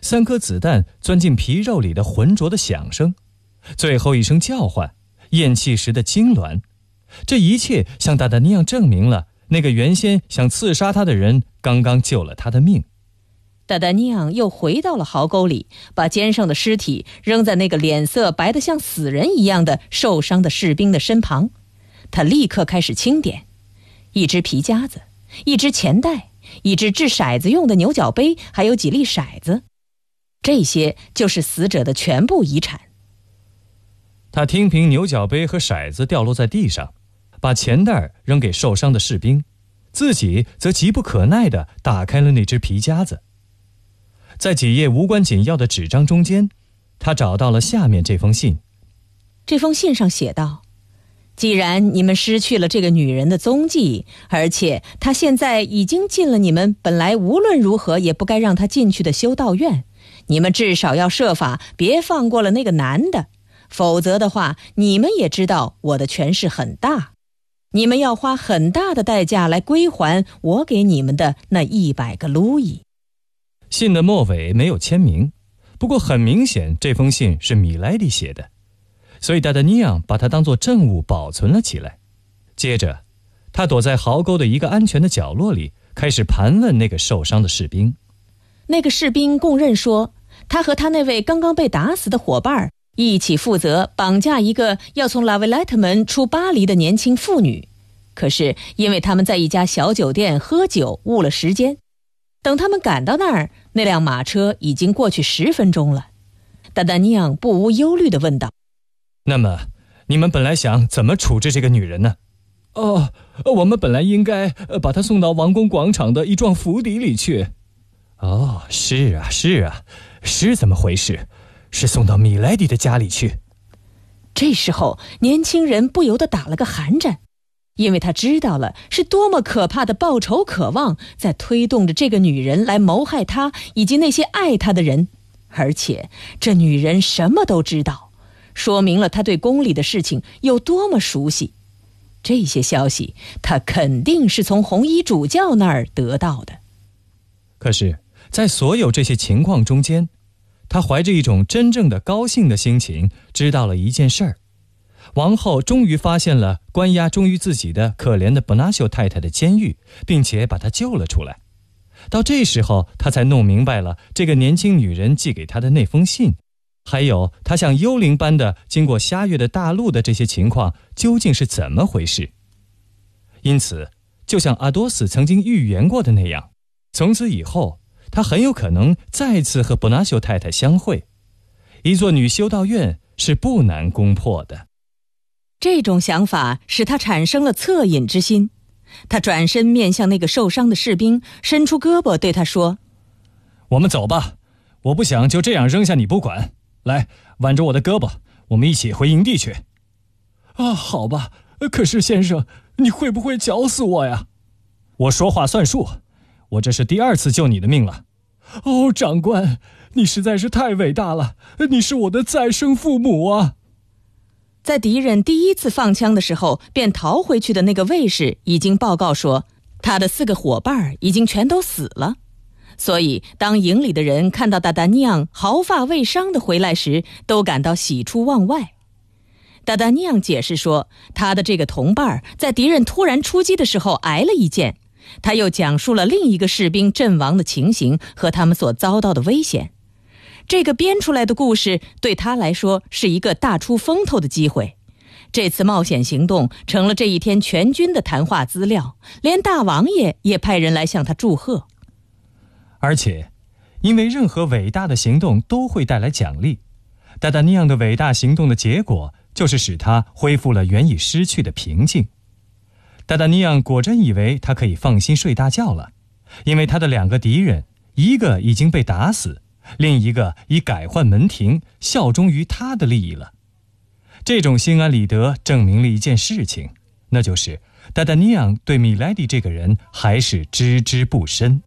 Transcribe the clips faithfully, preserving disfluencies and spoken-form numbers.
三颗子弹钻进皮肉里的浑浊的响声，最后一声叫唤，咽气时的痉挛，这一切向达达尼昂证明了那个原先想刺杀他的人刚刚救了他的命。 达达尼昂又回到了壕沟里，把肩上的尸体扔在那个脸色白得像死人一样的受伤的士兵的身旁。他立刻开始清点，一只皮夹子，一只钱袋，一只掷骰子用的牛角杯，还有几粒骰子，这些就是死者的全部遗产。 他听凭牛角杯和骰子掉落在地上，把钱袋扔给受伤的士兵，自己则急不可耐地打开了那只皮夹子。在几页无关紧要的纸张中间，他找到了下面这封信。 这封信上写道：既然你们失去了这个女人的踪迹，而且她现在已经进了你们本来无论如何也不该让她进去的修道院，你们至少要设法别放过了那个男的，否则的话，你们也知道我的权势很大，你们要花很大的代价来归还我给你们的那一百个路易。 信的末尾没有签名，不过很明显这封信是米莱迪写的，所以达达尼昂把它当作证物保存了起来。接着他躲在壕沟的一个安全的角落里，开始盘问那个受伤的士兵。 那个士兵供认说，他和他那位刚刚被打死的伙伴一起负责绑架一个要从拉维莱特门出巴黎的年轻妇女，可是因为他们在一家小酒店喝酒误了时间，等他们赶到那儿，那辆马车已经过去十分钟了。达达尼昂不无忧虑地问道： 那么你们本来想怎么处置这个女人呢？哦，我们本来应该把她送到王宫广场的一幢府邸里去。哦，是啊是啊，是怎么回事？是送到米莱迪的家里去。 这时候年轻人不由得打了个寒战，因为他知道了是多么可怕的报仇渴望在推动着这个女人来谋害他以及那些爱他的人，而且这女人什么都知道，说明了他对宫里的事情有多么熟悉。这些消息他肯定是从红衣主教那儿得到的。 可是在所有这些情况中间，他怀着一种真正的高兴的心情知道了一件事儿：王后终于发现了关押忠于自己的可怜的伯纳修太太的监狱，并且把她救了出来。到这时候他才弄明白了这个年轻女人寄给他的那封信，还有他像幽灵般的经过虾月的大陆的这些情况究竟是怎么回事。因此就像阿多斯曾经预言过的那样，从此以后他很有可能再次和伯纳修太太相会。一座女修道院是不难攻破的。 这种想法使他产生了恻隐之心，他转身面向那个受伤的士兵，伸出胳膊对他说： 我们走吧，我不想就这样扔下你不管，来，挽着我的胳膊，我们一起回营地去。啊，好吧，可是先生，你会不会绞死我呀？我说话算数，我这是第二次救你的命了。哦，长官，你实在是太伟大了，你是我的再生父母啊。 在敌人第一次放枪的时候便逃回去的那个卫士已经报告说，他的四个伙伴已经全都死了。所以当营里的人看到达达尼昂毫发未伤地回来时，都感到喜出望外。达达尼昂解释说，他的这个同伴在敌人突然出击的时候挨了一箭。他又讲述了另一个士兵阵亡的情形和他们所遭到的危险。这个编出来的故事对他来说是一个大出风头的机会。这次冒险行动成了这一天全军的谈话资料，连大王爷也派人来向他祝贺。 而且因为任何伟大的行动都会带来奖励，达达尼昂的伟大行动的结果就是使他恢复了原已失去的平静。达达尼昂果真以为他可以放心睡大觉了，因为他的两个敌人，一个已经被打死，另一个已改换门庭，效忠于他的利益了。这种心安理得证明了一件事情，那就是达达尼昂对米莱迪这个人还是知之不深。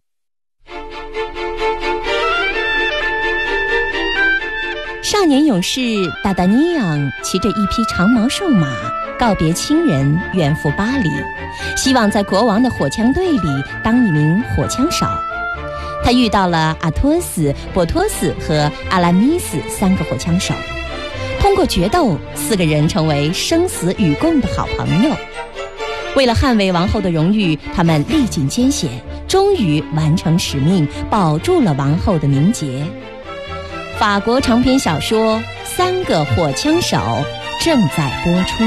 少年勇士达达尼昂骑着一匹长毛瘦马，告别亲人，远赴巴黎，希望在国王的火枪队里当一名火枪手。他他遇到了阿托斯、波托斯和阿拉米斯三个火枪手。通过决斗，四个人成为生死与共的好朋友。为了捍卫王后的荣誉，他们历尽艰险，终于完成使命，保住了王后的名节。法国长篇小说《三个火枪手》正在播出。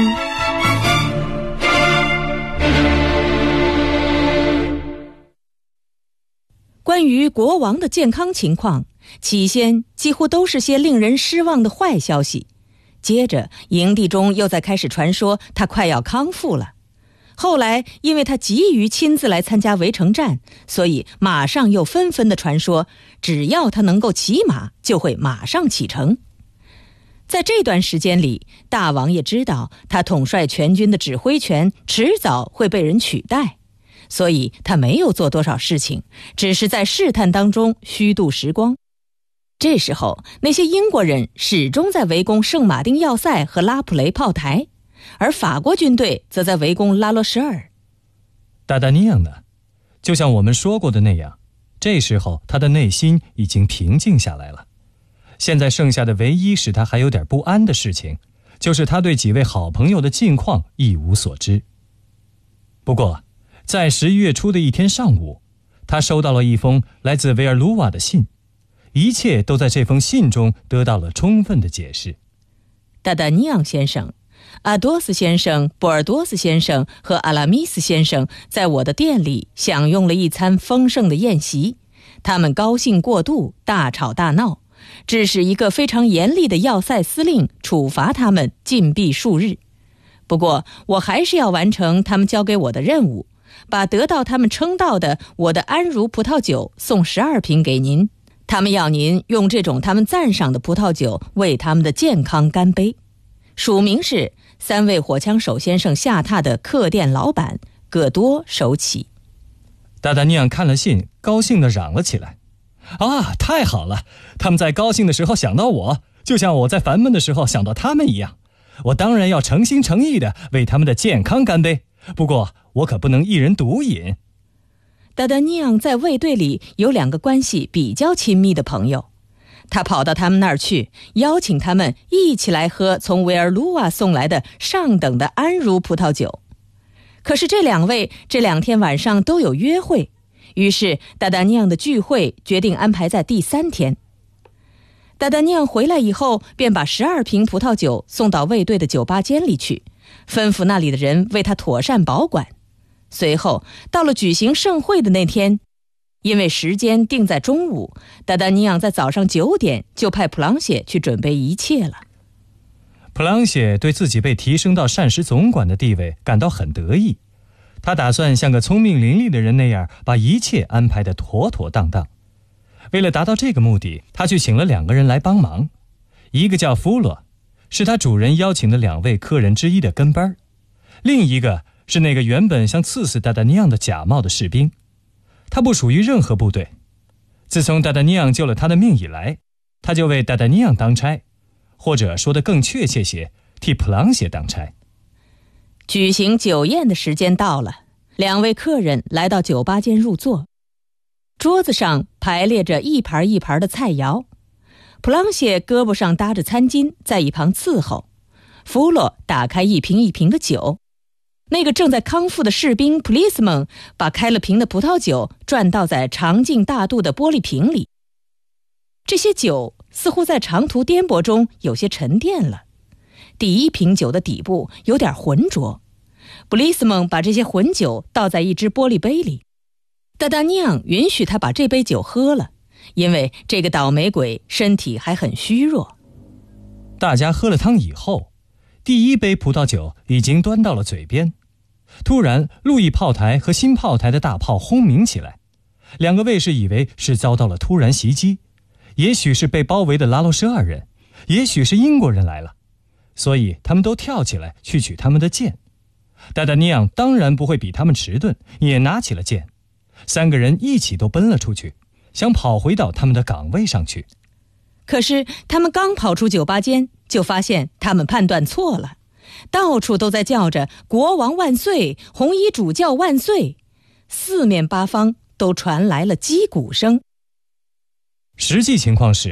关于国王的健康情况，起先几乎都是些令人失望的坏消息，接着营地中又在开始传说他快要康复了。后来因为他急于亲自来参加围城战，所以马上又纷纷的传说只要他能够骑马就会马上启程。在这段时间里，大王也知道他统帅全军的指挥权迟早会被人取代，所以他没有做多少事情，只是在试探当中虚度时光。这时候那些英国人始终在围攻圣马丁要塞和拉普雷炮台，而法国军队则在围攻拉罗什尔。 达达尼昂呢，就像我们说过的那样，这时候他的内心已经平静下来了。现在剩下的唯一使他还有点不安的事情，就是他对几位好朋友的近况一无所知。不过在十一月初的一天上午，他收到了一封来自维尔卢瓦的信，一切都在这封信中得到了充分的解释。 达达尼昂先生、阿多斯先生、波尔多斯先生和阿拉米斯先生在我的店里享用了一餐丰盛的宴席，他们高兴过度，大吵大闹，致使一个非常严厉的要塞司令处罚他们禁闭数日。不过我还是要完成他们交给我的任务，把得到他们称道的我的安茹葡萄酒送十二瓶给您，他们要您用这种他们赞赏的葡萄酒为他们的健康干杯。署名是三位火枪手先生下榻的客店老板葛多手起。 达达尼昂看了信，高兴地嚷了起来：啊，太好了！他们在高兴的时候想到我，就像我在烦闷的时候想到他们一样。我当然要诚心诚意地为他们的健康干杯，不过我可不能一人独饮。 达达尼昂在卫队里有两个关系比较亲密的朋友，他跑到他们那儿去，邀请他们一起来喝从维尔卢瓦送来的上等的安茹葡萄酒。可是这两位这两天晚上都有约会，于是达达尼昂的聚会决定安排在第三天。达达尼昂回来以后，便把十二瓶葡萄酒送到卫队的酒吧间里去，吩咐那里的人为他妥善保管。随后到了举行盛会的那天，因为时间定在中午，达达尼昂在早上九点就派普朗谢去准备一切了。 普朗谢对自己被提升到膳食总管的地位感到很得意，他打算像个聪明伶俐的人那样把一切安排得妥妥当当。为了达到这个目的，他去请了两个人来帮忙，一个叫弗洛，是他主人邀请的两位客人之一的跟班，另一个是那个原本想刺死达达尼昂的假冒的士兵。他不属于任何部队，自从达达尼昂救了他的命以来，他就为达达尼昂当差，或者说得更确切些，替普朗谢当差。 举行酒宴的时间到了，两位客人来到酒吧间入座，桌子上排列着一盘一盘的菜肴，普朗谢胳膊上搭着餐巾，在一旁伺候。弗洛打开一瓶一瓶的酒，那个正在康复的士兵普利斯蒙把开了瓶的葡萄酒转倒在长径大肚的玻璃瓶里。这些酒似乎在长途颠簸中有些沉淀了，第一瓶酒的底部有点浑浊，普利斯蒙把这些浑酒倒在一只玻璃杯里。达达尼昂允许他把这杯酒喝了，因为这个倒霉鬼身体还很虚弱。 大家喝了汤以后，第一杯葡萄酒已经端到了嘴边，突然路易炮台和新炮台的大炮轰鸣起来，两个卫士以为是遭到了突然袭击，也许是被包围的拉罗什尔人，也许是英国人来了，所以他们都跳起来去取他们的剑。达达尼昂当然不会比他们迟钝，也拿起了剑，三个人一起都奔了出去，想跑回到他们的岗位上去。 可是他们刚跑出酒吧间，就发现他们判断错了，到处都在叫着国王万岁，红衣主教万岁，四面八方都传来了击鼓声。 实际情况是，